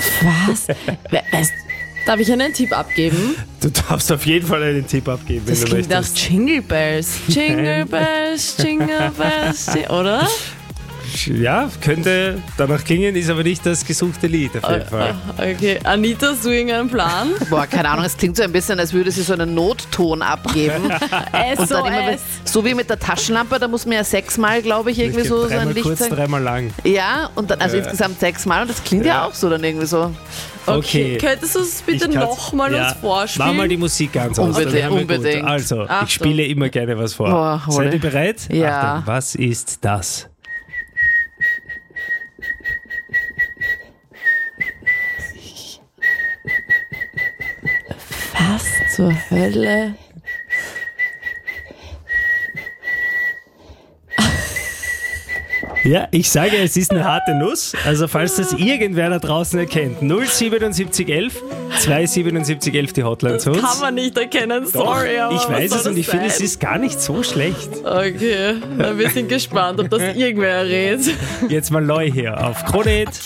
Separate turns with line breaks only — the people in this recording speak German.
Was? Darf ich einen Tipp abgeben?
Du darfst auf jeden Fall einen Tipp abgeben,
Das
wenn du
klingt nach
möchtest.
Jingle Bells. Jingle Bells, Jingle Bells, oder?
Ja, könnte danach klingen, ist aber nicht das gesuchte Lied auf jeden Fall.
Okay, Anita, hast du irgendeinen Plan?
Boah, keine Ahnung, es klingt so ein bisschen, als würde sie so einen Notton abgeben. Und dann immer, so wie mit der Taschenlampe, da muss man ja 6-mal, glaube ich, irgendwie so
dreimal
ein Licht
kurz,
zeigen.
3-mal lang.
Ja, und dann, also insgesamt 6-mal und das klingt ja auch so dann irgendwie so.
Okay.
Könntest du es bitte
Ich kann's-
nochmal uns vorspielen?
Mach mal die Musik ganz aus.
Unbedingt,
dann hören wir
unbedingt.
Gut. Also,
Achtung.
ich spiele immer gerne was vor.
Boah, hol.
Seid ihr bereit?
Ja.
Achtung, was ist das?
Was zur Hölle?
Ja, ich sage, es ist eine harte Nuss. Also falls das irgendwer da draußen erkennt, 07711 27711 die Hotline zu uns.
Kann man nicht erkennen, sorry. Aber
Ich weiß
was
es
soll
und ich
das
finde, es
sein?
ist gar nicht so schlecht.
Okay, wir sind gespannt, ob das irgendwer errät.
Jetzt mal neu hier auf Krone Hit.